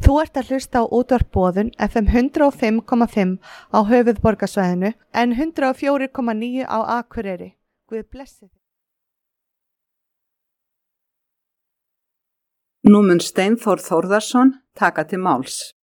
Þú ert að hlusta á útvarp Boðun FM 105,5 á höfuðborgarsvæðinu en 104,9 á Akureyri. Guð blessi þig. Nú mun Steinþór Þórðarson taka til máls.